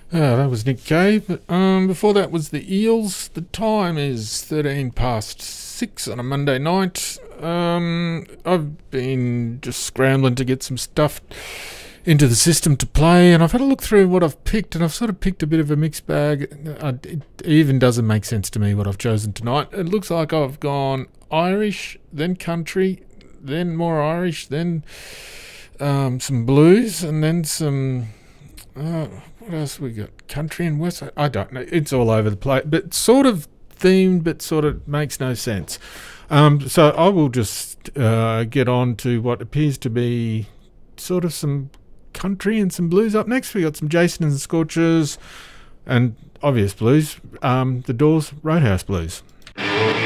That was Nick Cave. Before that was the Eels. The time is 13 past 6 on a Monday night. I've been just scrambling to get some stuff into the system to play, and I've had a look through what I've picked, and I've sort of picked a bit of a mixed bag. It even doesn't make sense to me what I've chosen tonight. It looks like I've gone Irish, then country, then more Irish, then some blues, and then some... what else we got? Country and West. I don't know. It's all over the place, but sort of themed, but sort of makes no sense. So I will just get on to what appears to be sort of some country and some blues up next. We got some Jason and the Scorchers and obvious blues. The Doors, Roadhouse Blues.